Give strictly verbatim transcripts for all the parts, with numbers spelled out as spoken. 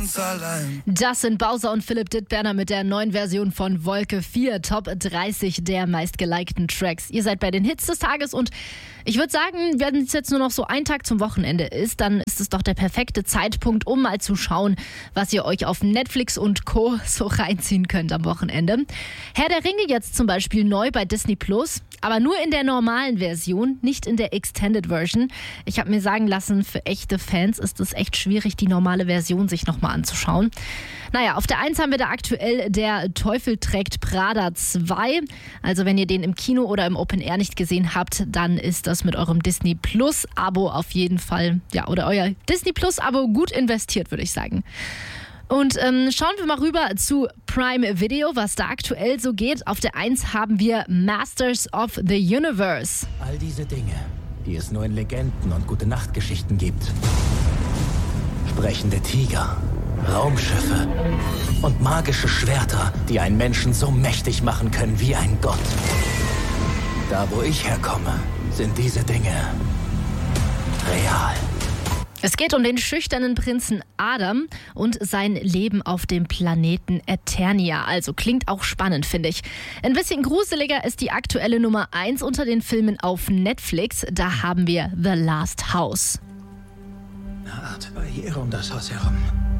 ganz allein. Das sind Bowser und Philipp Dittberner mit der neuen Version von Wolke vier, Top dreißig der meistgelikten Tracks. Ihr seid bei den Hits des Tages und ich würde sagen, wenn es jetzt nur noch so ein Tag zum Wochenende ist, dann ist es doch der perfekte Zeitpunkt, um mal zu schauen, was ihr euch auf Netflix und Co. so reinziehen könnt am Wochenende. Herr der Ringe jetzt zum Beispiel neu bei Disney Plus, aber nur in der normalen Version, nicht in der Extended Version. Ich habe mir sagen lassen, für echte Fans ist es echt schwierig, die normale Version sich nochmal anzuschauen. Naja, auf der eins haben wir da aktuell Der Teufel trägt Prada zwei. Also wenn ihr den im Kino oder im Open Air nicht gesehen habt, dann ist das mit eurem Disney Plus Abo auf jeden Fall, ja, oder euer Disney Plus Abo gut investiert, würde ich sagen. Und ähm, schauen wir mal rüber zu Prime Video, was da aktuell so geht. Auf der eins haben wir Masters of the Universe. All diese Dinge, die es nur in Legenden und Gute-Nacht-Geschichten gibt. Sprechende Tiger, Raumschiffe und magische Schwerter, die einen Menschen so mächtig machen können wie ein Gott. Da, wo ich herkomme, sind diese Dinge real. Es geht um den schüchternen Prinzen Adam und sein Leben auf dem Planeten Eternia. Also klingt auch spannend, finde ich. Ein bisschen gruseliger ist die aktuelle Nummer eins unter den Filmen auf Netflix. Da haben wir The Last House. Eine Art Barriere um das Haus herum.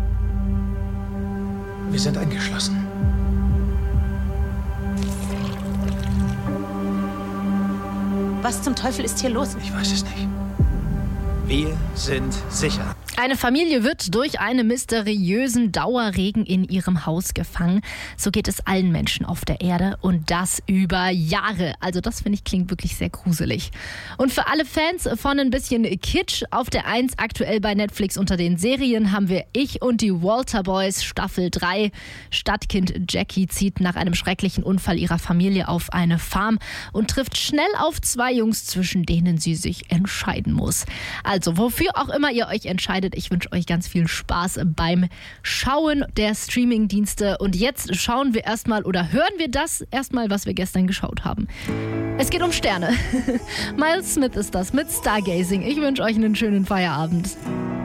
Wir sind eingeschlossen. Was zum Teufel ist hier los? Ich weiß es nicht. Wir sind sicher. Eine Familie wird durch einen mysteriösen Dauerregen in ihrem Haus gefangen. So geht es allen Menschen auf der Erde und das über Jahre. Also das, finde ich, klingt wirklich sehr gruselig. Und für alle Fans von ein bisschen Kitsch, auf der eins aktuell bei Netflix unter den Serien haben wir Ich und die Walter Boys Staffel drei. Stadtkind Jackie zieht nach einem schrecklichen Unfall ihrer Familie auf eine Farm und trifft schnell auf zwei Jungs, zwischen denen sie sich entscheiden muss. Also wofür auch immer ihr euch entscheidet, ich wünsche euch ganz viel Spaß beim Schauen der Streamingdienste. Und jetzt schauen wir erstmal oder hören wir das erstmal, was wir gestern geschaut haben. Es geht um Sterne. Miles Smith ist das mit Stargazing. Ich wünsche euch einen schönen Feierabend.